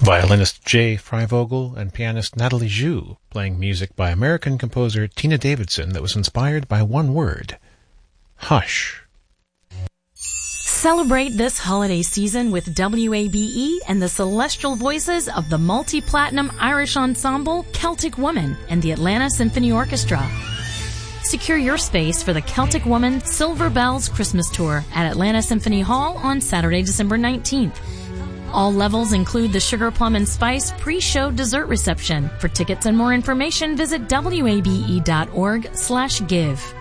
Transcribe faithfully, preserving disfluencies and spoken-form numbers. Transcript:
Violinist Jay Freivogel and pianist Natalie Zhu playing music by American composer Tina Davidson that was inspired by one word: hush. Celebrate this holiday season with W A B E and the celestial voices of the multi-platinum Irish ensemble Celtic Woman and the Atlanta Symphony Orchestra. Secure your space for the Celtic Woman Silver Bells Christmas Tour at Atlanta Symphony Hall on Saturday, December nineteenth. All levels include the Sugar Plum and Spice pre-show dessert reception. For tickets and more information, visit W A B E dot org slash give.